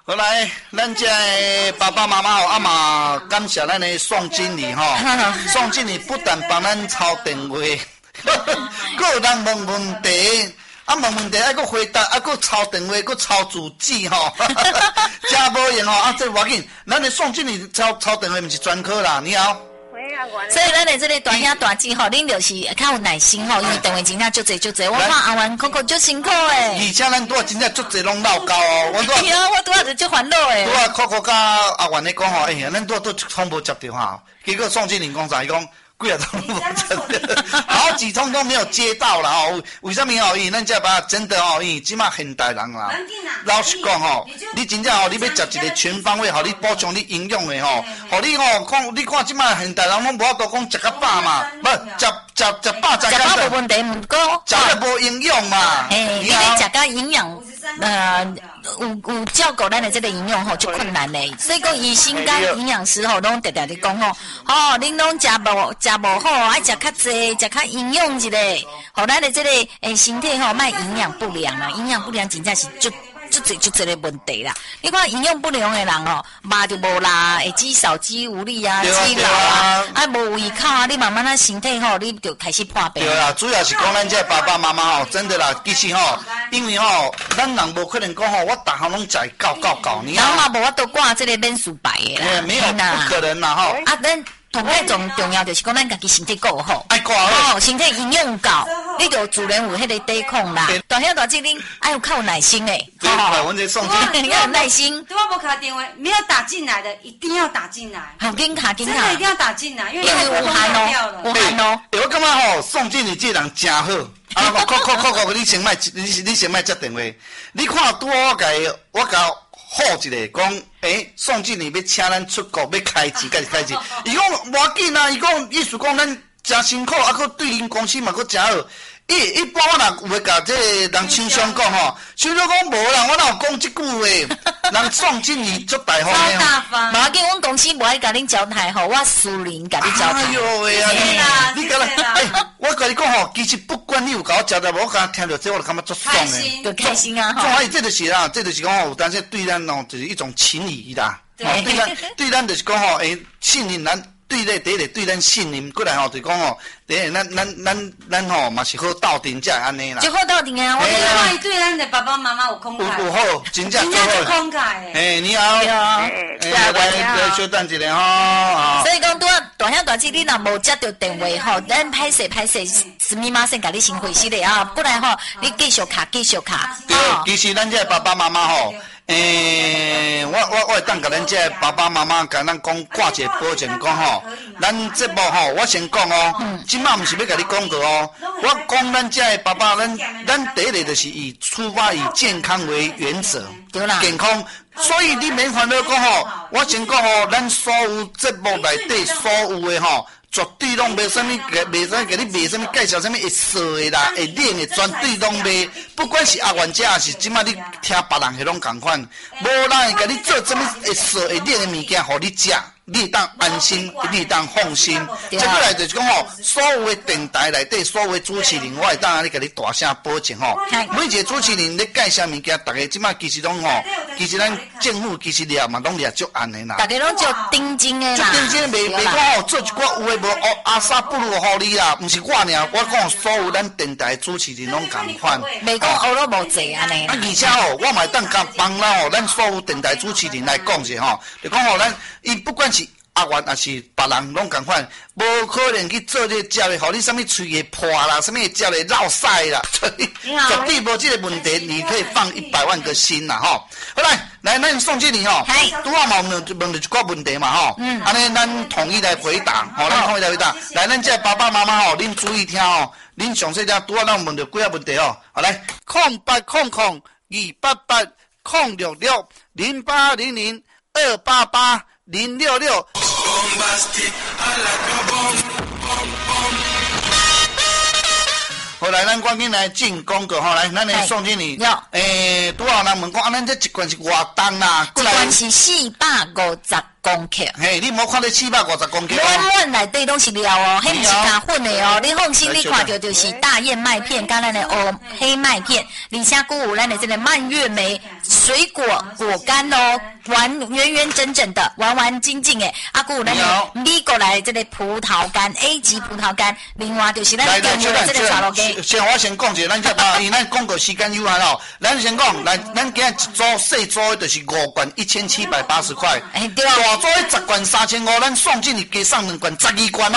后来，咱这爸爸妈妈阿嘛感谢咱的宋经理宋经理不但帮咱抄电话，还有人问问题，问问题还佫回答，还佫抄电话，佫抄字记真无用这无要紧，咱的宋经理抄电话毋是专科啦，你好。 所以咱的这个大兄大姐恁就是较有耐心因为电话真正足济，我看阿元Coco足辛苦诶。 而且咱拄啊真正足济拢闹交我拄啊就足烦恼诶。 拄啊Coco甲阿元咧讲咱拄啊都通无接到结果宋经理讲啥？伊讲。几啊通都无接到，好几通都没有接到啦为什么因为咱这把真的因为即马现代人啦，老实讲你真正你要食一个全方位你补充你营养的你讲你看即马现代人拢无法度讲食较饱嘛，不食饱食无问题，毋过食了无营养嘛。 你咧食到营养有照顾咱的这个营养就困难嘞，所以讲医生甲营养师拢常常咧讲恁拢食无好，爱食较济，食较营养一个，咱的这个身体莫营养不良啦，营养不良真正是足济的问题啦。你看营养不良的人肉就无啦，会肌少、肌无力啊，肌劳无胃口你慢慢身体你就开始破病。 对啦，主要是讲咱这爸爸妈妈真的啦，其实因为咱人无可能讲我逐项拢食够， 然后嘛无法度挂这个免输白的啦， 没有不可能啦咱同个重要就是讲咱家己身体够好， 爱挂好， 身体营养够，你就自然有迄个抵抗啦。大兄大姐恁爱有较有耐心诶， 我这送你要有耐心。 对我无卡电话，没有打进来的一定要打进来， 好紧卡， 真的一定要打进来，因为有限有限我感觉宋经理这人真好。你先卖接电话，你看拄我甲好一个讲，宋经理要请咱出国要开钱，开钱。伊讲无要紧啊，伊讲意思讲咱真辛苦，佫对恁公司嘛佫真好。一般我若有会甲这人厂商讲厂商讲无啦，我哪有讲即句话？人宋经理足大方的无要紧，阮公司无爱甲恁交代我私人甲你交代。 哎呦喂啊！你甲我甲你讲其实不管你有甲我交代无，我刚听到这我就感觉足爽的， 就开心啊！ 这就是啦，这就是讲有当时对咱就是一种情谊啦。对咱就是讲信任咱。第一对咱信任，过来就讲第一咱嘛是好斗阵才安尼啦。 就好斗阵啊！我另外对咱的爸爸妈妈有慷慨， 有好，真正慷慨诶。你好，来稍等一下所以讲，大兄大姐，你若无接到电话咱歹势，什么马上甲你先回息的过来你继续卡。对， 其实咱这爸爸妈妈我会当甲咱这爸爸妈妈甲咱讲挂一个保证讲咱节目我先讲即马毋是要甲你讲过我讲咱这爸爸，咱第一个就是出发以健康为原则， 对啦， 健康。所以你免烦恼讲我先讲咱所有节目内底所有的绝对拢袂啥物，袂使给你卖啥物介绍啥物会素的啦，会冷的，绝对拢袂。不管是阿元姐还是即马你听别人迄拢共款，无人会给你做啥物会素会冷的物件，互你食。你当安心，你当放心。接过来就是讲所有的电台内底所有的主持人，我会当安尼甲你大声保证每一个主持人咧介绍物件，大家即马其实拢其实咱政府其实掠嘛拢掠足安的啦。 大家拢足定金的啦。 足定金袂讲做一寡有诶无阿萨不如互你啦，毋是我尔，我讲所有咱电台主持人拢共款。 袂讲学了无济安尼。 而且我嘛当甲帮咱所有电台主持人来讲者就讲咱伊不管是阿元也是别人拢共款，无可能去做这食的，互你什么喙会破啦，什么食的落屎啦，绝对无这个问题，你可以放100万个心啦好来，咱宋经理拄好嘛问着一寡问题嘛安尼咱统一来回答咱统一来回答。来，咱这爸爸妈妈恁注意听恁详细听拄好咱问着几啊问题来0800-288-066-0800-288-066。好，来，咱赶紧来进广告来，咱的宋经理，拄好人问讲咱这一罐是偌重啦？ 一罐是450 公克。 嘿，你无看到750公克满哦。 满内底拢是料哦，迄毋是加粉的哦。你放心，你看到就是大燕麦片，甲咱的黑麦片，而且还有咱的这个蔓越莓水果果干哦，圆圆整整的，完完整整的。啊，还有咱的美国来的这个葡萄干 A 级葡萄干，另外就是咱中国的这个茶罗鸡。 先我先讲一下，咱这吧，因为咱广告时间有限哦。咱先讲，咱今日一组细组的就是5罐1780块， 哎对大组的10罐3500，咱送进去加送2罐12罐哦。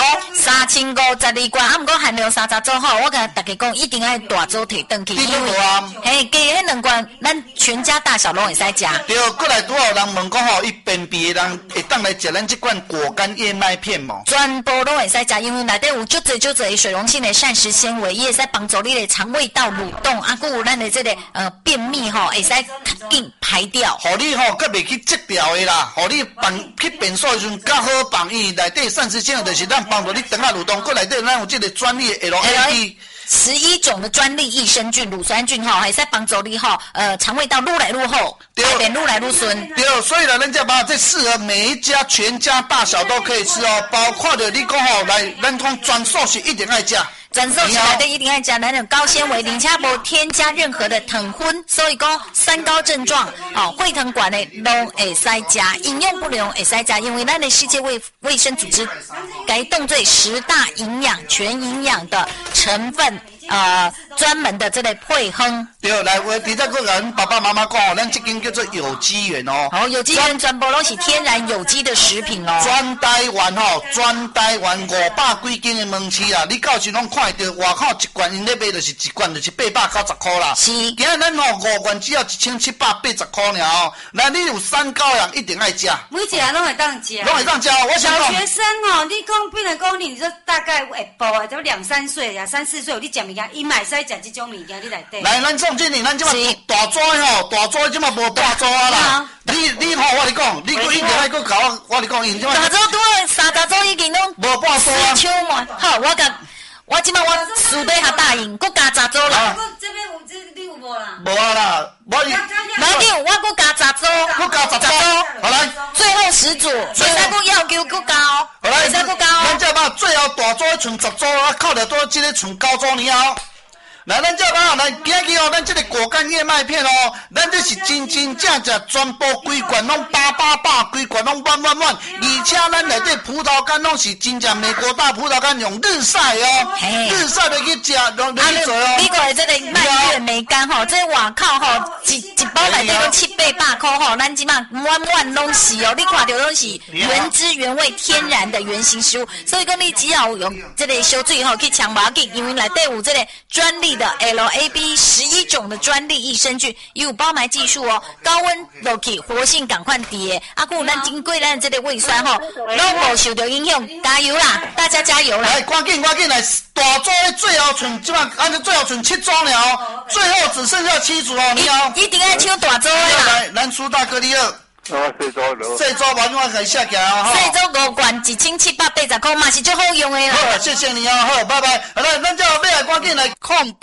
3512罐，啊，毋过限量30组吼，我甲大家讲，一定要大组摕转去，因为嘿，加迄2罐，咱全家大小拢会使食。 对，过来拄好有人问讲吼，伊便秘的人会当来食咱这款果干燕麦片无？ 全部都会使食，因为内底有足侪的水溶性的膳食纤维，伊会使帮助你的肠胃道蠕动，啊，还有咱的这个便秘吼，会使较紧排掉。 互你吼，较袂去积掉的啦，互你去便所的时阵较好放，因为内底膳食纤维就是咱帮助你肠仔蠕动，过内底咱有这个专利的 LAB。 11种的专利益生菌、乳酸菌吼，还使帮助你吼，肠胃道愈来愈好，排便愈来愈顺。 对，所以呢，咱这把这适合每一家全家大小都可以吃哦，包括着你讲吼，来咱讲全素是一定爱食。 全素食内底一定要加咱的高纤维，而且无添加任何的糖分，所以讲三高症状哦，会疼管的拢会使食，营养不良会使食，因为咱的世界卫生组织改动做10大营养全营养的成分。专门的这类配方。 对，来，我伫再个人爸爸妈妈讲哦，咱这间叫做有机园哦。 好，有机园全部都是天然有机的食品哦。 全台湾吼，全台湾500几间的门市啊，你到时拢看到外口一罐因咧卖就是一罐就是890块啦。 是。 今日咱吼5罐只要1780块尔哦。那你有3高人一定爱食。 每一个人拢会当食。 拢会当食，我想讲。 小学生哦，你讲比如讲你说大概下晡啊，就2、3岁呀，3、4岁有你食物件，伊嘛会使食这种物件，你内底。来， 咱总经理，咱即马大组吼，大组即马无大组啊啦。你吼，我跟你讲，你一定爱搁搞我跟你讲，因即马。 大组拄好3组已经拢无半组啊。 好，我即马我输底下答应，搁加10组啦。 这边有你有无啦？ 无啊啦，我无紧，我搁加10组， 搁加10组，好来。 最后10组，袂使搁要求搁加哦，袂使搁加哦。 咱这把最后大组剩10组啊，靠着多即个剩9组尔哦。来，咱这把来今日哦，咱这个果干燕麦片哦，咱这是真正全部规罐拢888，规罐拢满，而且咱内底葡萄干拢是真正美国大葡萄干，用日晒哦，日晒的去食，用去做哦。 美国的这个蔓越莓干吼，这外口吼一包内底都700-800块吼，咱即马满拢是哦，你看到拢是原汁原味、天然的原型食物，所以讲你只要用这个烧水吼去呛无要紧，因为内底有这个专利的 LAB 11种的专利益生菌，有包埋技术哦，高温落去活性赶快跌，啊，还有咱经过咱这个胃酸吼，拢无受到影响，加油啦，大家加油啦！ 来，赶紧来，大组的最后剩即马，按照最后剩7组了哦，最后只剩下7组哦，你哦， 一定要抢大组的啦！ 来，咱苏大哥你好。细组完我可以下起来啊！ 细组5罐1780块嘛是最好用的啦。 好，谢谢你哦，好，拜拜。好了，咱就要来赶紧来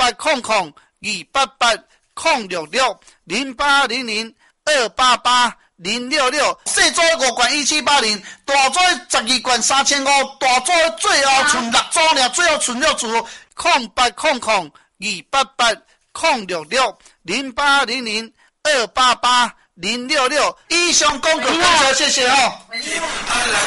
0800-288-066-0800-288-066，细组5罐1780，大组12罐3500，大组最后剩6组了，最后剩6组0800-288-066-0800-288-066，以上广告，谢谢哦。